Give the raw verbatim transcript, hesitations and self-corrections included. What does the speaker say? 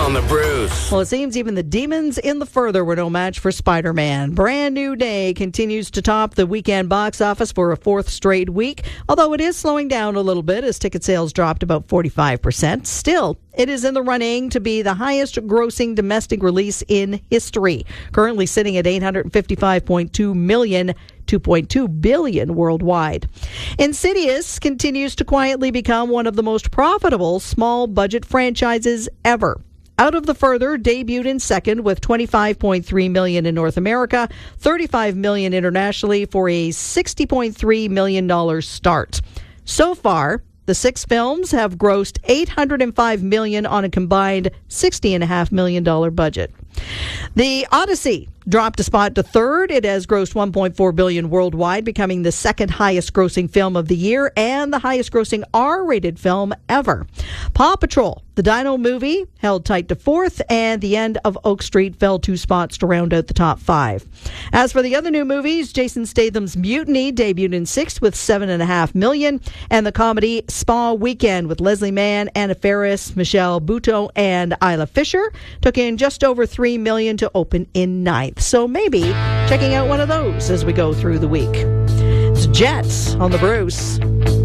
on the Bruce. Well, it seems even the demons in the further were no match for Spider-Man. Brand New Day continues to top the weekend box office for a fourth straight week, although it is slowing down a little bit as ticket sales dropped about forty-five percent. Still, it is in the running to be the highest grossing domestic release in history, currently sitting at eight hundred fifty-five point two million dollars, two point two billion dollars worldwide. Insidious continues to quietly become one of the most profitable small budget franchises ever. Out of the Further debuted in second with twenty-five point three million dollars in North America, thirty-five million dollars internationally for a sixty point three million dollars start. So far, the six films have grossed eight hundred five million dollars on a combined sixty point five million dollars budget. The Odyssey dropped a spot to third. It has grossed one point four billion dollars worldwide, becoming the second highest grossing film of the year and the highest grossing R-rated film ever. Paw Patrol, the Dino movie, held tight to fourth, and The End of Oak Street fell two spots to round out the top five. As for the other new movies, Jason Statham's Mutiny debuted in sixth with seven point five million dollars, and the comedy Spa Weekend with Leslie Mann, Anna Faris, Michelle Buteau, and Isla Fisher took in just over three million dollars to open in ninth. So maybe checking out one of those as we go through the week. It's Jets on the Bruce.